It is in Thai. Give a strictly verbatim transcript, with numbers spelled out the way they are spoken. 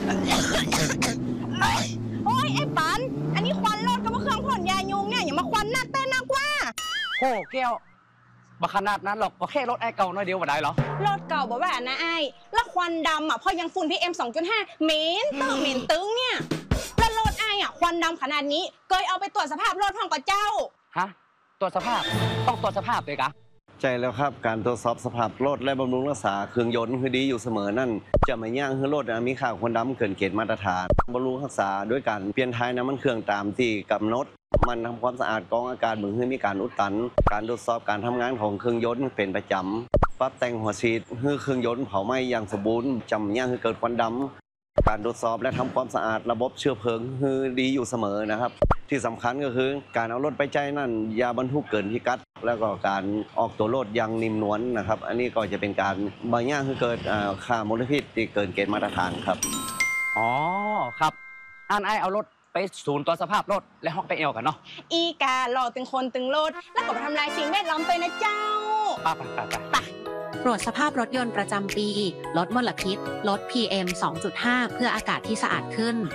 โอ้ยไอ้ปันอันนี้ควันรถก็มาเครื่องพ่นยายุงเนี่ยอย่ามาควันหน้าเต้นนักว่าโอ้แก้วบักขนาดนั้นหรอกก็แค่รถไอ้เก่าน้อยเดียวมาได้เหรอรถเก่าบอกว่านะไอ้แล้วควันดำอ่ะพอยังฝุ่น พี เอ็ม สองจุดห้า เหม็นตึ้งเหม็นตึ้งเนี่ยแล้วรถไอ้อ่ะควันดำขนาดนี้เคยเอาไปตรวจสภาพรถพ่องกับเจ้าฮะตรวจสภาพต้องตรวจสภาพเลยกะใช่แล้วครับการตรวจสอบสภาพรถและบำรุงรักษาเครื่องยนต์คือดีอยู่เสมอนั่นจะไม่ย่างให้รถมีค่าควันดำเกินเกณฑ์มาตรฐานบำรุงรักษาด้วยการเปลี่ยนท้ายน้ำมันเครื่องตามที่กำหนดมันทำความสะอาดกรองอากาศเบื้องต้นมีการอุดตันการตรวจสอบการทำงานของเครื่องยนต์เป็นประจำปรับแต่งหัวฉีดให้เครื่องยนต์เผาไหม้อย่างสมบูรณ์จำย่างให้เกิดควันดำการตรวจสอบและทำความสะอาดระบบเชื้อเพลิงคือดีอยู่เสมอนะครับที่สำคัญก็คือการเอารถไปใจนั่นยาบรรทุกเกินพิกัดแล้วก็การออกตัวรถอย่างนิ่มนวลนะครับอันนี้ก็จะเป็นการบางอย่างคือเกิดค่ามลพิษที่เกินเกณฑ์มาตรฐานครับอ๋อครับอ่านไอเอารถไปศูนย์ตรวจสภาพรถและห้องไปเอวกันเนาะอีกาหล่อตึงคนตึงรถแล้วก็ไปทำลายสิ่งแวดล้อมไปนะเจ้าไปไปไปไปตรวจสภาพรถยนต์ประจำปีลดมลพิษลด พี เอ็ม สองจุดห้า เพื่ออากาศที่สะอาดขึ้น